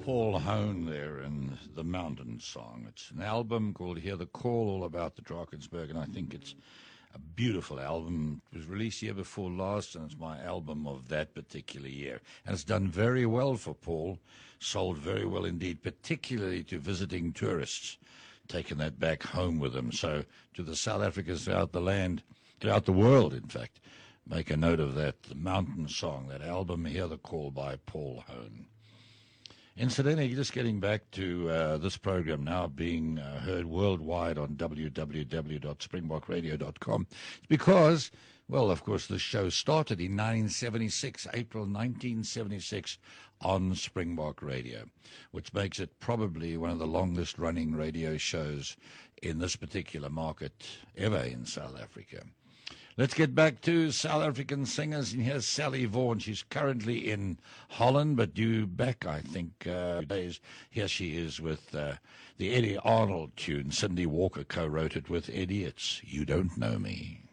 Paul Hone there in The Mountain Song. It's an album called Hear the Call, all about the Drakensberg, and I think it's a beautiful album. It was released year before last, and it's my album of that particular year. And it's done very well for Paul, sold very well indeed, particularly to visiting tourists, taking that back home with them. So to the South Africans throughout the land, throughout the world, in fact, make a note of that. The Mountain Song, that album, Hear the Call by Paul Hone. Incidentally, just getting back to this program now being heard worldwide on www.springbokradio.com. It's because, well, of course, the show started in 1976, April 1976, on Springbok Radio, which makes it probably one of the longest-running radio shows in this particular market ever in South Africa. Let's get back to South African singers, and here's Sally Vaughan. She's currently in Holland, but due back, I think, days. Here she is with the Eddie Arnold tune. Cindy Walker co-wrote it with Eddie. It's You Don't Know Me.